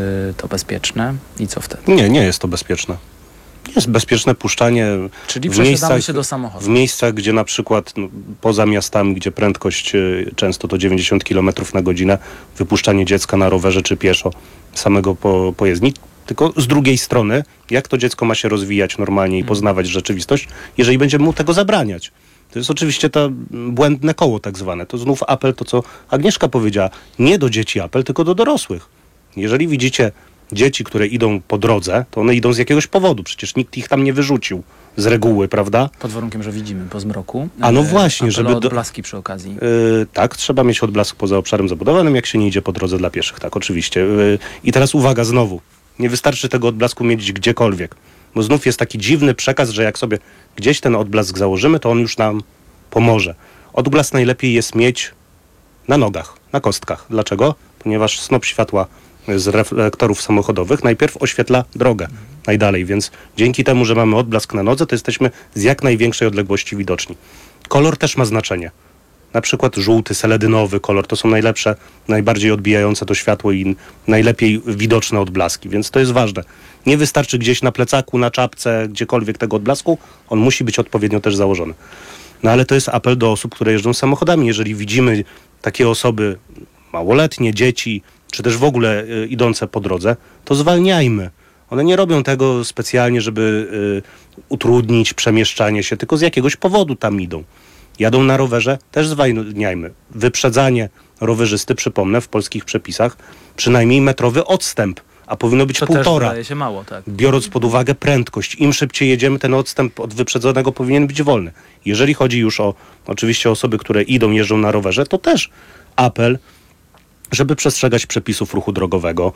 I: to bezpieczne i co wtedy?
L: Nie, nie jest to bezpieczne. Nie jest bezpieczne puszczanie
I: Czyli
L: w miejscach,
I: się do samochodu.
L: w miejscach, gdzie na przykład no, poza miastami, gdzie prędkość y, często to dziewięćdziesiąt kilometrów na godzinę, wypuszczanie dziecka na rowerze czy pieszo samego po, pojezdni. Tylko z drugiej strony, jak to dziecko ma się rozwijać normalnie i poznawać rzeczywistość, jeżeli będziemy mu tego zabraniać. To jest oczywiście to błędne koło tak zwane. To znów apel, to co Agnieszka powiedziała, nie do dzieci apel, tylko do dorosłych. Jeżeli widzicie dzieci, które idą po drodze, to one idą z jakiegoś powodu. Przecież nikt ich tam nie wyrzucił z reguły, prawda?
I: Pod warunkiem, że widzimy po zmroku.
L: A no właśnie, żeby...
I: do odblaski przy okazji.
L: Yy, tak, trzeba mieć odblask poza obszarem zabudowanym, jak się nie idzie po drodze dla pieszych. Tak, oczywiście. Yy, I teraz uwaga znowu. Nie wystarczy tego odblasku mieć gdziekolwiek. Bo znów jest taki dziwny przekaz, że jak sobie gdzieś ten odblask założymy, to on już nam pomoże. Odblask najlepiej jest mieć na nogach, na kostkach. Dlaczego? Ponieważ snop światła z reflektorów samochodowych najpierw oświetla drogę najdalej, więc dzięki temu, że mamy odblask na nodze, to jesteśmy z jak największej odległości widoczni. Kolor też ma znaczenie. Na przykład żółty, seledynowy kolor to są najlepsze, najbardziej odbijające to światło i najlepiej widoczne odblaski, więc to jest ważne. Nie wystarczy gdzieś na plecaku, na czapce, gdziekolwiek tego odblasku, on musi być odpowiednio też założony. No ale to jest apel do osób, które jeżdżą samochodami. Jeżeli widzimy takie osoby małoletnie, dzieci, czy też w ogóle y, idące po drodze, to zwalniajmy. One nie robią tego specjalnie, żeby y, utrudnić przemieszczanie się, tylko z jakiegoś powodu tam idą. Jadą na rowerze, też zwalniajmy. Wyprzedzanie rowerzysty, przypomnę, w polskich przepisach, przynajmniej metrowy odstęp, a powinno być
I: to
L: półtora.
I: Też wydaje się mało, tak.
L: Biorąc pod uwagę prędkość. Im szybciej jedziemy, ten odstęp od wyprzedzonego powinien być wolny. Jeżeli chodzi już o oczywiście osoby, które idą, jeżdżą na rowerze, to też apel, żeby przestrzegać przepisów ruchu drogowego,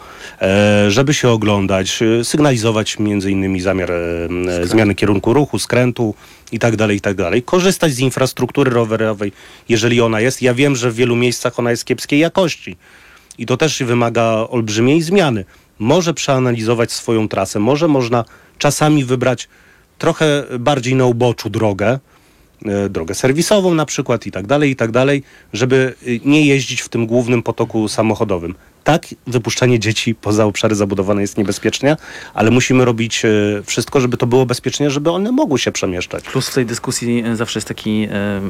L: e, żeby się oglądać, e, sygnalizować między innymi zamiar e, zmiany kierunku ruchu, skrętu i tak dalej, i tak dalej. Korzystać z infrastruktury rowerowej, jeżeli ona jest. Ja wiem, że w wielu miejscach ona jest kiepskiej jakości i to też wymaga olbrzymiej zmiany. Może przeanalizować swoją trasę, może można czasami wybrać trochę bardziej na uboczu drogę, drogę serwisową na przykład i tak dalej, i tak dalej, żeby nie jeździć w tym głównym potoku samochodowym. Tak, wypuszczanie dzieci poza obszary zabudowane jest niebezpieczne, ale musimy robić wszystko, żeby to było bezpiecznie, żeby one mogły się przemieszczać.
I: Plus w tej dyskusji zawsze jest taki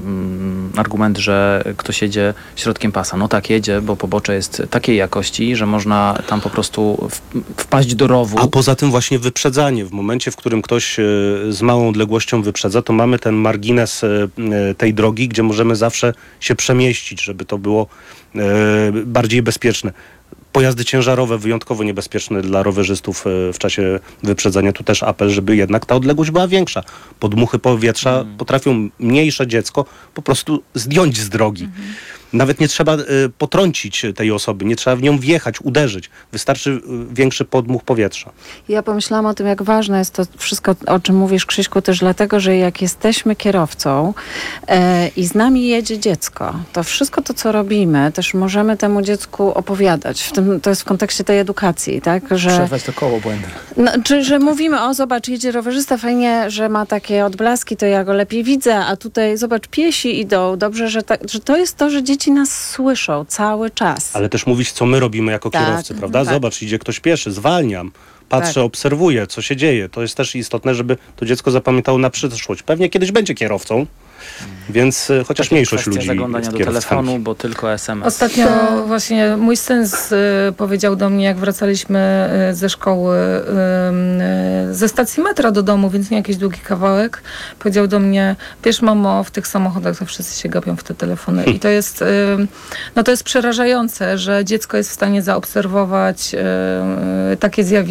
I: y, argument, że ktoś jedzie środkiem pasa. No tak, jedzie, bo pobocze jest takiej jakości, że można tam po prostu w, wpaść do rowu.
L: A poza tym właśnie wyprzedzanie. W momencie, w którym ktoś y, z małą odległością wyprzedza, to mamy ten margines y, tej drogi, gdzie możemy zawsze się przemieścić, żeby to było y, bardziej bezpieczne. Pojazdy ciężarowe wyjątkowo niebezpieczne dla rowerzystów w czasie wyprzedzania. Tu też apel, żeby jednak ta odległość była większa. Podmuchy powietrza hmm. potrafią mniejsze dziecko po prostu zdjąć z drogi. Hmm. Nawet nie trzeba y, potrącić tej osoby, nie trzeba w nią wjechać, uderzyć. Wystarczy y, większy podmuch powietrza.
J: Ja pomyślałam o tym, jak ważne jest to wszystko, o czym mówisz, Krzyśku, też dlatego, że jak jesteśmy kierowcą e, i z nami jedzie dziecko, to wszystko to, co robimy, też możemy temu dziecku opowiadać. W tym, to jest w kontekście tej edukacji, tak? Że,
I: Przerwać to koło błędne.
J: no, czy, że mówimy, o zobacz, jedzie rowerzysta, fajnie, że ma takie odblaski, to ja go lepiej widzę, a tutaj zobacz, piesi idą. Dobrze, że, ta, że to jest to, że dzieci nas słyszą cały czas.
L: Ale też mówić, co my robimy jako
J: Tak,
L: kierowcy, prawda?
J: tak.
L: Zobacz, idzie ktoś pieszy, zwalniam. Patrzę,
J: Tak.
L: obserwuję, co się dzieje. To jest też istotne, żeby to dziecko zapamiętało na przyszłość. Pewnie kiedyś będzie kierowcą, więc y, chociaż
I: Takie
L: mniejszość
I: kwestie
L: ludzi
I: zaglądania
L: jest
I: do
L: kierowcami.
I: telefonu, bo tylko es em es.
K: Ostatnio właśnie mój syn z, y, powiedział do mnie, jak wracaliśmy y, ze szkoły, y, y, ze stacji metra do domu, więc nie jakiś długi kawałek, powiedział do mnie, wiesz mamo, w tych samochodach to wszyscy się gapią w te telefony. I to jest, y, no to jest przerażające, że dziecko jest w stanie zaobserwować y, y, takie zjawisko.